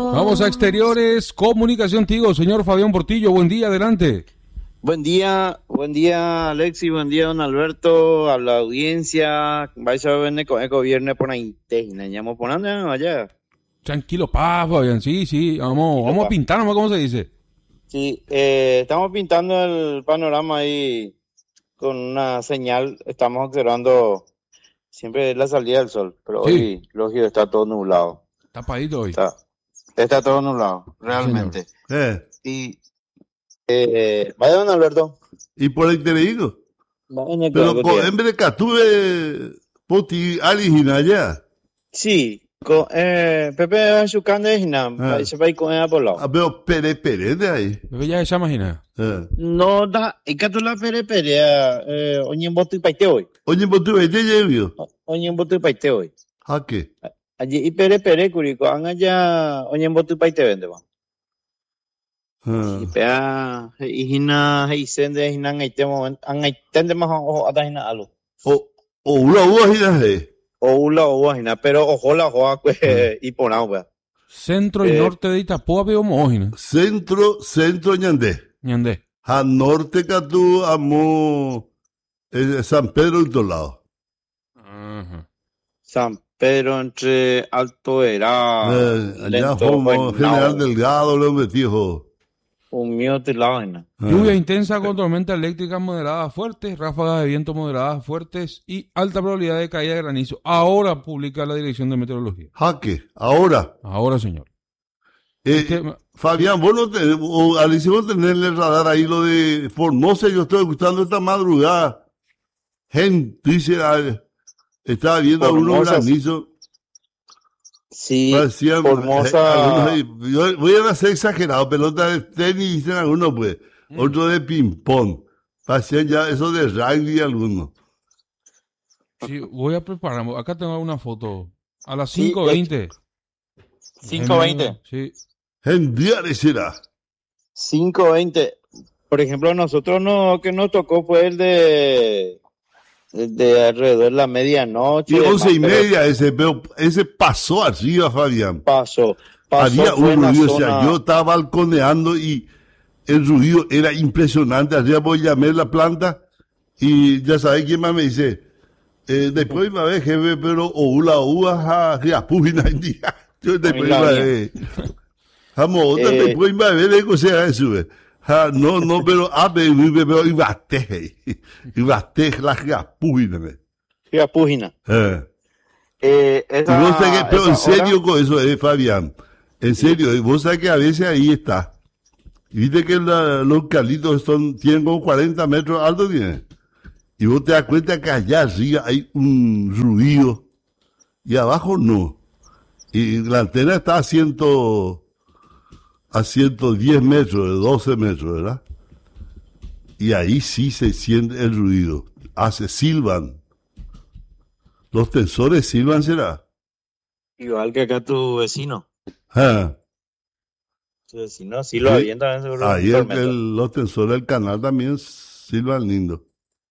Vamos a Exteriores, Comunicación Tigo, señor Fabián Portillo, buen día, adelante. Buen día, Alexis, buen día, don Alberto, a la audiencia. Vais a ver el viernes por ahí, te llamo por allá. Tranquilo, Fabián, sí, vamos a pintar nomás, ¿cómo se dice? Sí, estamos pintando el panorama ahí con una señal, estamos observando siempre la salida del sol, pero Sí. hoy, lógico, está todo nublado. Tapadito hoy. Está todo nublado, realmente. Y, vaya, don Alberto. Y por el teleído. Vaya, Pero claro, por en vez de Catuve, Poti, Aligina ya. sí, Pepe va chocando de Hinam, se va a ir con ella por lado. Pero Pérez de ahí. Ya se imagina. No da, y que tú la pere, oñen botu y paite hoy. Oye, vos tú ves, ya vio. Oñen botu y paite hoy. ¿A qué? Allí y pere, curico, allá, oñen botu y paite vende, va. Y pea, y hina, y sende, hina, tende más ojo, ata hina alo. O una uva gira. O hina, pero ojo la joa, y por agua. Centro y norte de Itapúa veo mojina. Centro ñandé. Ñandé. A norte Catu, amo San Pedro y todo lado. Ajá. San Pedro entre Alto Era. Allá como General Delgado, lo metió. Un mío te la vaina. Lluvia intensa con tormenta eléctrica moderada fuerte, ráfagas de viento moderadas fuertes y alta probabilidad de caída de granizo. Ahora publica la Dirección de Meteorología. Jaque, ahora. Ahora, señor. Fabián, vos no tenés, o Alicia, vos tenés el radar ahí lo de Formosa, yo estoy escuchando esta madrugada. Gente, dice, estaba viendo algunos granizos. Sí, Parecían, Formosa. Voy a ser exagerado, pelota de tenis, dicen algunos, pues. Otro de ping-pong. Parecían ya eso de rugby algunos. Sí, voy a prepararme. Acá tengo una foto. A las 5:20. 5:20. Sí. En día de será. 5:20. Por ejemplo, nosotros que nos tocó fue el de alrededor de la medianoche. Y 11:30 ese pasó arriba, Fabián. Pasó. Había un ruido, o sea, yo estaba balconeando y el ruido era impresionante. Arriba voy a llamar la planta y ya sabes quién más me dice. Después me ve jefe, pero o la uva ya pugina en día. Yo después me ve. Vamos, después me ve de cosa eso. No, pero pero ibate la japugina. Japugina. Pero en serio con eso, Fabián. En serio, vos sabés que a veces ahí está. Y viste que los calitos tienen como 40 metros alto, tienen. Y vos te das cuenta que allá arriba hay un ruido y abajo no. Y la antena está a 110 metros, 12 metros, ¿verdad? Y ahí sí se siente el ruido. Silban. Los tensores silban, ¿será? Igual que acá tu vecino. Tu vecino sí lo avienta también seguro. Ahí los tensores del canal también silban lindo.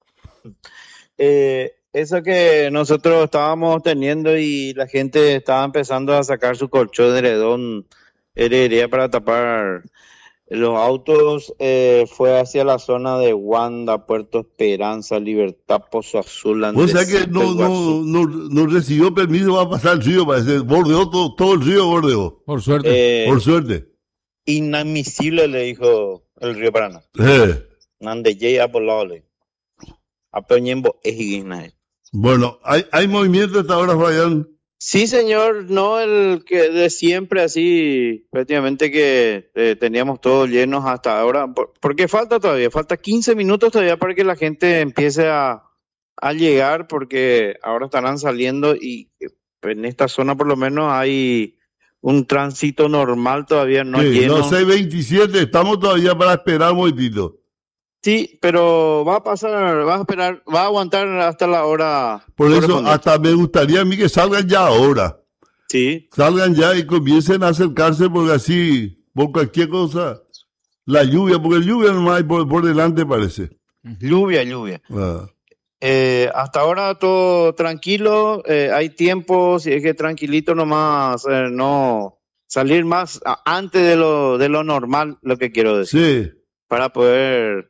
Eso que nosotros estábamos teniendo y la gente estaba empezando a sacar su colchón de heredón, heredaría para tapar los autos, fue hacia la zona de Wanda, Puerto Esperanza, Libertad, Pozo Azul. O sea que no recibió permiso, va a pasar el río, parece, bordeó todo el río, bordeó. Por suerte. Por suerte. Inadmisible, le dijo el río Paraná. Nande llega por lado, le Apeñembo es ignacio. Bueno, ¿hay movimiento hasta ahora, Fabián? Sí, señor, no el que de siempre así, prácticamente que teníamos todos llenos hasta ahora, porque falta 15 minutos todavía para que la gente empiece a llegar, porque ahora estarán saliendo y en esta zona por lo menos hay un tránsito normal todavía no lleno. Los 6:27, estamos todavía para esperar un momentito. Sí, pero va a esperar, va a aguantar hasta la hora. Por eso hasta me gustaría a mí que salgan ya ahora. Sí. Salgan ya y comiencen a acercarse porque así, por cualquier cosa, la lluvia, porque lluvia no hay por delante parece. Lluvia. Hasta ahora todo tranquilo, hay tiempo, si es que tranquilito nomás, no salir más antes de lo normal, lo que quiero decir. Sí. Para poder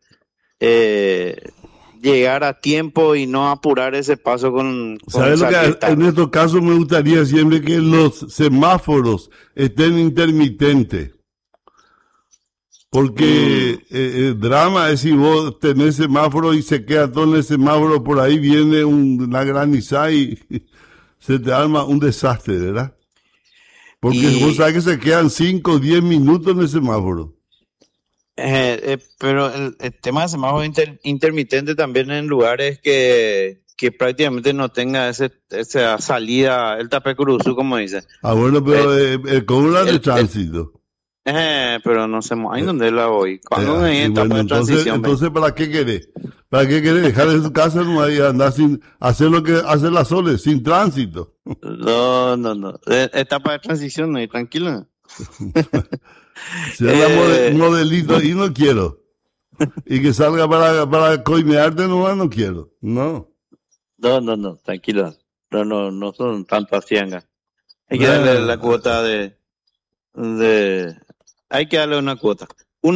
llegar a tiempo y no apurar ese paso con ¿Sabes lo que en estos casos me gustaría siempre que los semáforos estén intermitentes? Porque el drama es si vos tenés semáforo y se queda todo en el semáforo, por ahí viene una granizada y se te arma un desastre, ¿verdad? Porque vos sabés que se quedan 5 o 10 minutos en el semáforo. Pero el tema de semáforo intermitente también en lugares que prácticamente no tenga esa salida, el Tapecuruzú, como dice. Ah, bueno, pero ¿cómo la de tránsito? Pero no sé, ahí donde la voy. Cuando me etapa de transición. Entonces, ¿para qué querés? ¿Para qué querés dejar en su casa no y andar sin hacer lo que hace la Sole, sin tránsito? No. Etapa de transición, no, tranquilo. Se haga modelito y no quiero. Y que salga para coimearte nomás no quiero. No, tranquilo. No son tanto asiangas. Hay que darle la cuota hay que darle una cuota.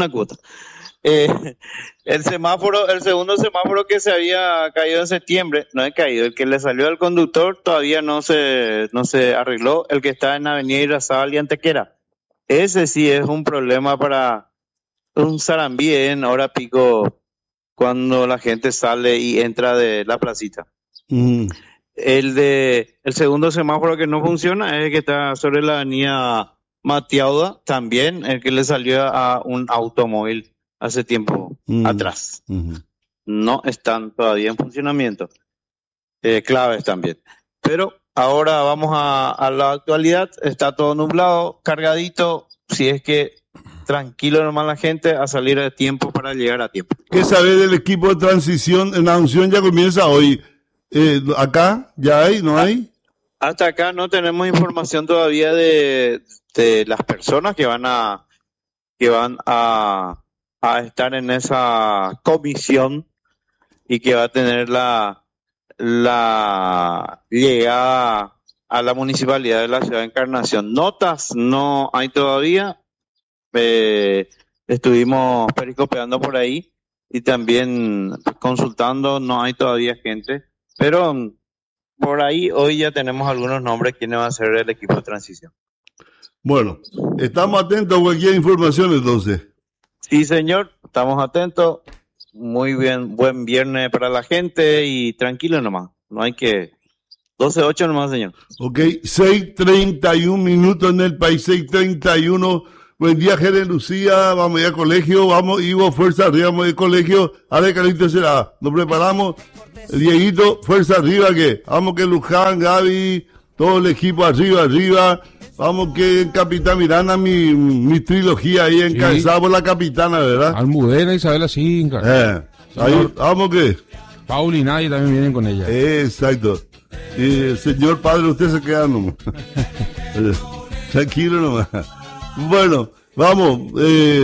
El segundo semáforo que se había caído en septiembre, no ha caído, el que le salió al conductor todavía no se arregló, el que está en Avenida Irarrázaval y Antequera. Ese sí es un problema para un Sarandí en hora pico, cuando la gente sale y entra de la placita. El segundo semáforo que no funciona es el que está sobre la Avenida Matiauda, también el que le salió a un automóvil hace tiempo atrás. No están todavía en funcionamiento. Claves también. Pero ahora vamos a la actualidad. Está todo nublado, cargadito. Si es que tranquilo nomás la gente a salir a tiempo para llegar a tiempo. ¿Qué sabe del equipo de transición? En la unción ya comienza hoy. ¿Acá ya hay? ¿No hay? Hasta acá no tenemos información todavía de las personas que van a estar en esa comisión y que va a tener la llegada a la municipalidad de la ciudad de Encarnación. Notas no hay todavía. Estuvimos pericopeando por ahí y también consultando, no hay todavía gente, pero por ahí hoy ya tenemos algunos nombres quiénes va a ser el equipo de transición. Bueno, estamos atentos a cualquier información entonces. Sí, señor, estamos atentos. Muy bien, buen viernes para la gente y tranquilo nomás. No hay que... 12:08 nomás, señor. Ok, 6:31 minutos en el país, 6:31. Buen día, Jerez Lucía. Vamos a ir al colegio. Vamos, Ivo, fuerza arriba, vamos al colegio. Ale, Carlito será. Nos preparamos. Dieguito, fuerza arriba, que vamos que Luján, Gaby, todo el equipo arriba. Vamos que Capitán Miranda, mi trilogía ahí encabezada por la capitana, ¿verdad? Almudena, Isabela Cinca. Ahí, vamos que... Paul y Nadie también vienen con ella. Exacto. Y señor padre, usted se queda nomás. Tranquilo nomás. Bueno, vamos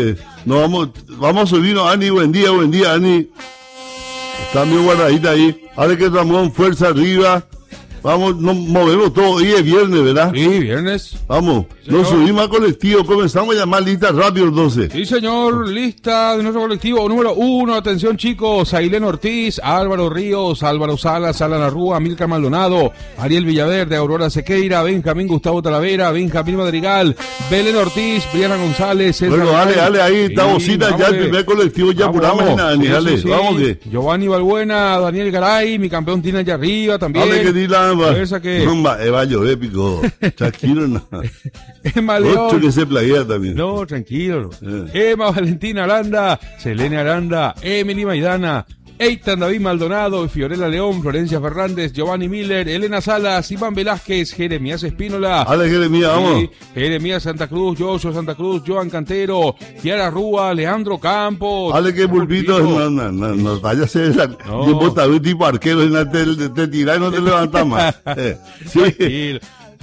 a subirnos, Ani, buen día, Ani. Está muy guardadita ahí. Ahora que Ramón, fuerza arriba. Vamos, nos movemos todo. Hoy es viernes, ¿verdad? Sí, viernes. Vamos, nos subimos al colectivo. Comenzamos a llamar listas rápido, entonces. Sí, señor, lista de nuestro colectivo. Número 1, atención, chicos. Ailén Ortiz, Álvaro Ríos, Álvaro Salas, Alan Arrúa, Milka Maldonado, Ariel Villaverde, Aurora Sequeira, Benjamín Gustavo Talavera, Benjamín Madrigal, Belén Ortiz, Briana González. César bueno, dale, ahí está Bocina, ya el primer colectivo, ya apuramos. Dale, vamos que. Giovanni Balbuena, Daniel Garay, mi campeón tiene allá arriba también. Dale, que Dylan. Esa que... No, va a llover, pico. Tranquilo, no. Emma León. Ocho que se plaguea también. No, tranquilo. Emma Valentina Aranda, Selene Aranda, Emily Maidana, Eitan David Maldonado, Fiorella León, Florencia Fernández, Giovanni Miller, Elena Salas, Iván Velázquez, Jeremías Espínola. Dale, Jeremías, vamos. Jeremías Santa Cruz, Joshua Santa Cruz, Joan Cantero, Kiara Rúa, Leandro Campos. Dale, que Pulpito, no vaya a ser tipo arquero, te tirás y no te levantas más. Sí.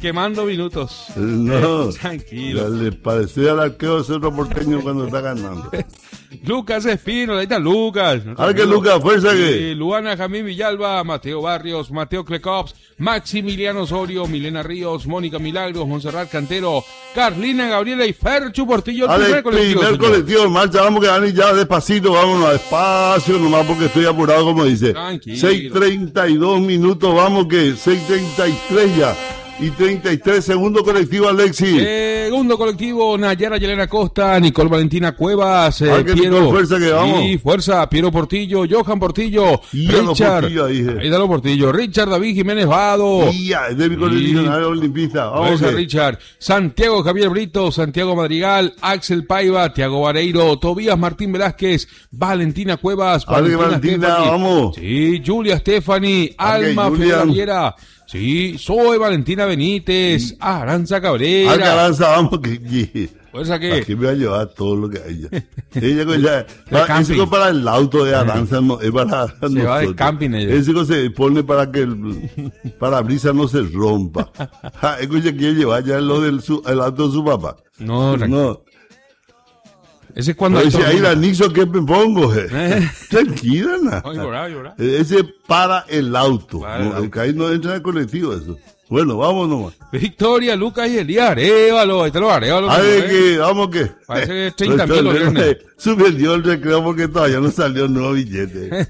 Quemando minutos. No. Tranquilo. Le parecía al arqueo de Cerro Porteño cuando está ganando. Lucas Espino, ahí está Lucas. Ahora que Lucas, fuerza que. Luana Jamín Villalba, Mateo Barrios, Mateo Klekops, Maximiliano Osorio, Milena Ríos, Mónica Milagros, Monserrat Cantero, Carlina Gabriela y Ferchu Portillo. El primer colectivo en marcha, vamos que van ya despacito, vámonos despacio nomás porque estoy apurado como dice. Tranquilo. 6:32 minutos, vamos que 6:33 ya. Y 33 segundos colectivo, Alexis. Segundo colectivo, Nayara Yelena Costa, Nicole Valentina Cuevas, Piero. Fuerza que vamos. Sí, fuerza, Piero Portillo, Johan Portillo, Richard. Portillo, ahí da lo Portillo, Richard David Jiménez Vado. Es de mi colegio olimpista. Vamos a Richard. Santiago Javier Brito, Santiago Madrigal, Axel Paiva, Tiago Vareiro, Tobías Martín Velázquez, Valentina Cuevas. Valentina, vamos. Sí, Julia Stephanie, Alma Figuera. Sí, soy Valentina Benítez, Aranza Cabrera. Aranza, vamos, que ¿Fuerza qué? Aquí me va a llevar todo lo que hay. Ella eso para el auto de Aranza, no, es para se nosotros. Va de camping ella. Ese se pone para que el parabrisas no se rompa. Ella quiere llevar ya el auto de su papá. No. Ese es cuando... Dice, ahí la Nixon que me pongo. Tranquila, llorar. Ese para el auto. Que ahí no entra en el colectivo eso. Bueno, vamos nomás. Victoria, Lucas y Elías Arevalo. Ahí te lo Arevalo. Vamos que... Parece que es 30.000 suspendió el recreo porque todavía no salió el nuevo billete.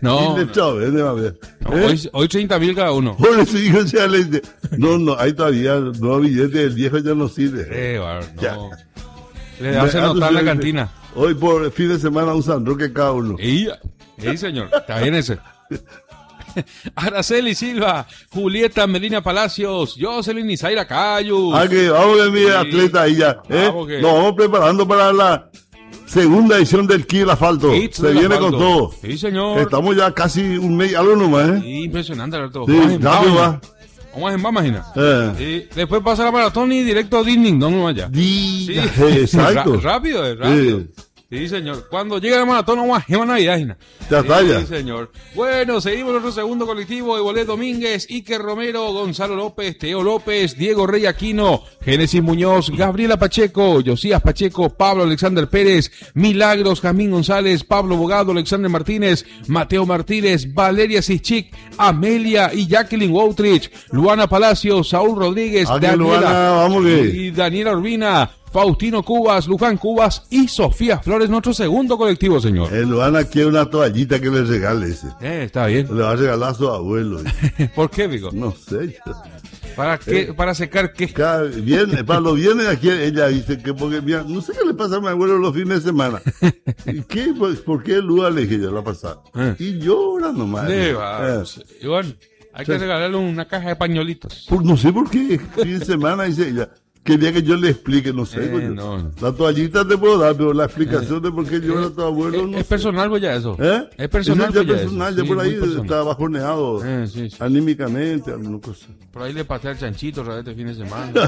Hoy 30.000 cada uno. Por eso dijo, no, hay todavía el nuevo billete. El viejo ya no sirve. No. Le hace notar la cantina. Hoy por fin de semana un San Roque cada uno. Sí, señor. Está bien ese. Araceli Silva, Julieta Melina Palacios, Jocelyn Isaira Cayu. Que vamos a mi atleta ahí ya. Nos vamos preparando para la segunda edición del Kid Asfalto. Se viene con todo. Sí, señor. Estamos ya casi un mes, algo nomás. Impresionante, Alberto. Sí, rápido va. Vamos en imagina. Después pasa la maratón y directo a Disney, no allá. Sí, exacto. Rápido. Sí, señor. Cuando llegue la maratón, vamos a Navidad. Sí, señor. Bueno, seguimos nuestro segundo colectivo. Evolet Domínguez, Iker Romero, Gonzalo López, Teo López, Diego Rey Aquino, Génesis Muñoz, Gabriela Pacheco, Josías Pacheco, Pablo Alexander Pérez, Milagros, Jamín González, Pablo Bogado, Alexander Martínez, Mateo Martínez, Valeria Sichik, Amelia y Jacqueline Woutrich, Luana Palacios, Saúl Rodríguez, Daniela, y Daniela Urbina, Faustino Cubas, Luján Cubas y Sofía Flores, nuestro segundo colectivo, señor. Luana quiere una toallita que le regale ese. Está bien. Le va a regalar a su abuelo. ¿Por qué, Vico? No sé. ¿Para qué? ¿Para secar qué? Para los viernes aquí ella dice que porque no sé qué le pasa a mi abuelo los fines de semana. ¿Qué? ¿Por qué Lua le dije yo la pasada? Y llora nomás. Y bueno, hay que regalarle una caja de pañuelitos. No sé por qué. Fin de semana dice ella. Quería que yo le explique, no sé. La toallita te puedo dar, pero la explicación de por qué llora tu abuelo no es personal, pues ya eso. Es personal, ya personal, ya por ahí está bajoneado anímicamente, alguna cosa. Por ahí le pasé al chanchito este fin de semana.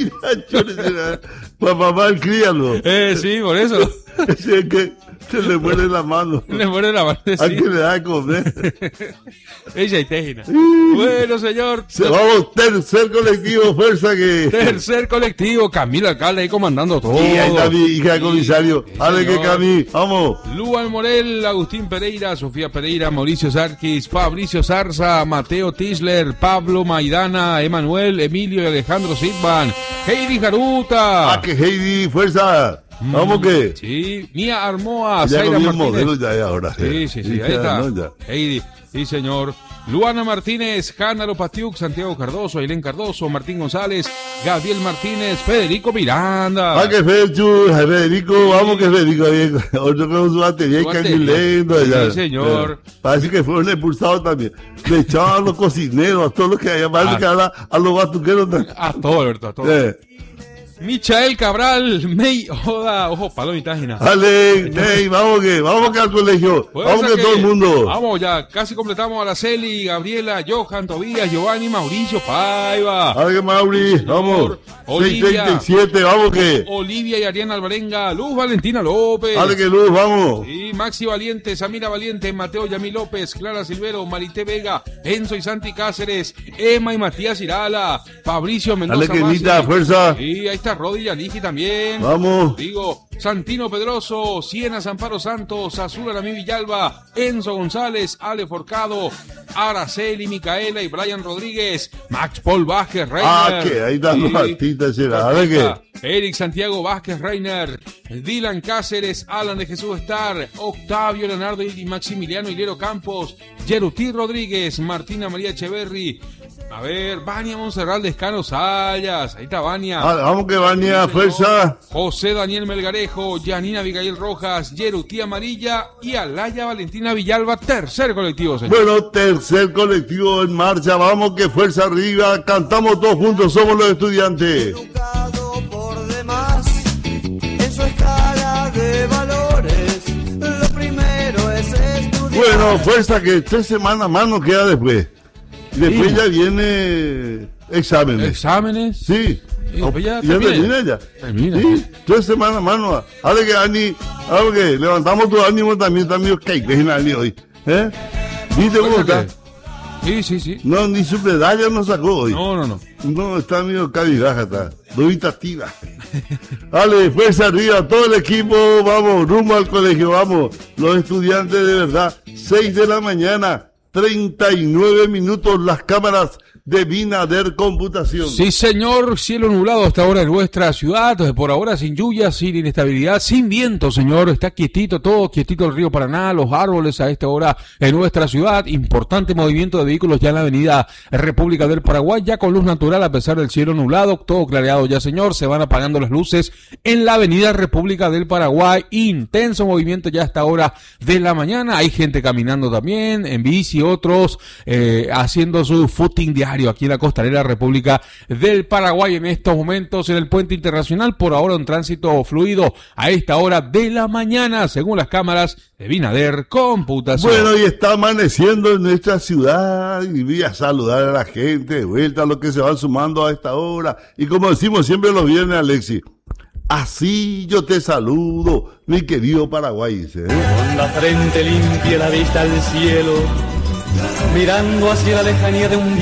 Papá, críalo. Sí, por eso. Es que se le muere la mano. Le muere la mano, sí. ¿A qué le da de comer? Ella y Tejina. Bueno, señor. Vamos, tercer colectivo, fuerza que... Tercer colectivo, Camilo Alcalde ahí comandando todo. Y ahí está mi hija de comisario. Dale que Camilo, vamos. Luan Morel, Agustín Pereira, Sofía Pereira, Mauricio Sarquis, Fabricio Zarza, Mateo Tisler, Pablo Maidana, Emanuel, Emilio y Alejandro Sidban, Heidi Jaruta. Que Heidi, fuerza. Vamos que. Sí, Mía Armoa, ya Zaira Martínez. Modelo ya ahora. Sí, ahí está. Heidi, sí, señor. Luana Martínez, Hanna Lopatiuk, Santiago Cardoso, Ailén Cardoso, Martín González, Gabriel Martínez, Federico Miranda. Que Federico, vamos que Federico, otro con su batería y canilendo allá. Sí, señor. Parece que fueron expulsados también. Le echaban a los cocineros, a todos los que había, parece que a los batuqueros también. A todos, Alberto, a todos. Michael Cabral, May Oda, ojo, palo y tágina. Dale, Ney, vamos que al colegio, vamos que todo el mundo. Vamos, ya casi completamos a Araceli, Gabriela, Johan, Tobías, Giovanni, Mauricio, Paiva. Dale, Mauri, vamos. Olivia, 637, vamos que. Olivia y Ariana Alvarenga, Luz Valentina López. Dale que Luz, vamos. Sí, Maxi Valiente, Samira Valiente, Mateo Yamí López, Clara Silvero, Marité Vega, Enzo y Santi Cáceres, Emma y Matías Irala, Fabricio Mendoza. Dale que Nita, fuerza. Y ahí está Rodi Yanigi también. Vamos. Digo, Santino Pedroso, Siena Amparo Santos, Azul Aramí Villalba, Enzo González, Ale Forcado, Araceli, Micaela y Brian Rodríguez, Max Paul Vázquez Reiner. Que ahí está Martita, será. Dale que. Eric Santiago Vázquez Reiner, Dylan Cáceres, Alan de Jesús Star, Octavio Leonardo y Maximiliano Hilero Campos, Yerutí Rodríguez, Martina María Echeverry. A ver, Vania Monserrat Descano Sayas, ahí está Vania. Vamos que Vania, fuerza. José Daniel Melgarejo, Janina Abigail Rojas, Yerutí Amarilla y Alaya Valentina Villalba, tercer colectivo, señor. Bueno, tercer colectivo en marcha, vamos que fuerza arriba, cantamos todos juntos, somos los estudiantes. Educado por demás, en su escala de valores, lo primero es estudiar. Bueno, fuerza que 3 semanas más nos queda después. Y después Sí. ya viene exámenes. ¿Exámenes? Sí. Y después ya termina ya. Termina. Sí, 3 semanas más no. Ahora que Ani, ahora que levantamos tu ánimo también, que ven Ani hoy. ¿Viste cómo está? Sí. No, ni su medalla nos sacó hoy. No. No, está medio cabizbaja, está dubitativa. Dale, fuerza arriba, todo el equipo, vamos, rumbo al colegio, vamos. Los estudiantes de verdad, 6 de la mañana, 39 minutos, las cámaras de Binader Computación. Sí, señor, cielo nublado hasta ahora en nuestra ciudad, por ahora sin lluvia, sin inestabilidad, sin viento, señor, está quietito todo, quietito el río Paraná, los árboles a esta hora en nuestra ciudad, importante movimiento de vehículos ya en la avenida República del Paraguay, ya con luz natural a pesar del cielo nublado, todo clareado ya, señor, se van apagando las luces en la avenida República del Paraguay, intenso movimiento ya a esta hora de la mañana, hay gente caminando también, en bici, otros haciendo su footing diario aquí en la costanera República del Paraguay en estos momentos en el puente internacional, por ahora un tránsito fluido a esta hora de la mañana según las cámaras de Binader Computación. Bueno, y está amaneciendo en nuestra ciudad y voy a saludar a la gente de vuelta, a los que se van sumando a esta hora y como decimos siempre los viernes, Alexis, así yo te saludo, mi querido Paraguay, dice, Con la frente limpia, la vista al cielo, mirando hacia la lejanía de un